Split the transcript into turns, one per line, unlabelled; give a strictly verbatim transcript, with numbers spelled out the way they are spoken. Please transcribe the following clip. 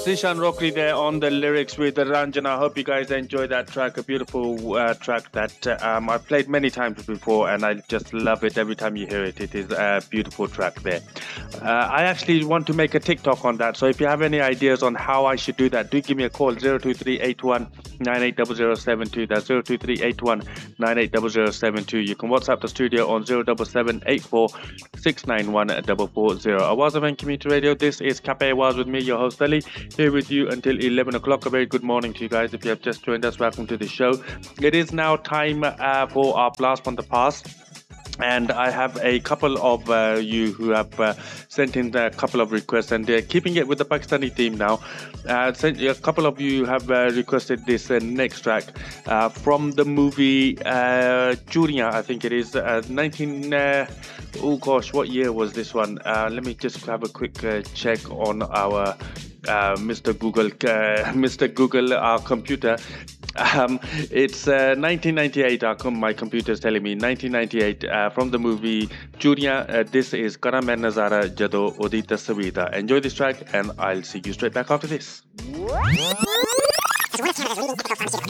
Zishan Rokri there on the lyrics with Ranjana. I hope you guys enjoy that track. A beautiful uh, track that uh, um, I've played many times before, and I just love it every time you hear it. It is a beautiful track there. Uh, I actually want to make a TikTok on that. So if you have any ideas on how I should do that, do give me a call zero two three eight one nine eight zero zero seven two. That's zero two three eight one nine eight zero zero seven two. You can WhatsApp the studio on zero seven seven eight four six nine one four four zero. Awaz of Community Radio. This is Cafe Awaz with me, your host Ali, here with you until eleven o'clock. A very good morning to you guys. If you have just joined us, welcome to the show. It is now time uh, for our blast from the past. And I have a couple of uh, you who have uh, sent in a couple of requests, and they're keeping it with the Pakistani theme now. Uh, sent, a couple of you have uh, requested this uh, next track uh, from the movie uh, Churiyan, I think it is, uh, nineteen... Uh, oh gosh, what year was this one? Uh, let me just have a quick uh, check on our uh, Mister Google, uh, Mister Google, our computer. Um, it's uh, nineteen ninety-eight, uh, my computer is telling me, nineteen ninety-eight, uh, from the movie Churiyan. Uh, this is Kara Main Nazara Jado Odi Tasveer. Enjoy this track, and I'll see you straight back after this.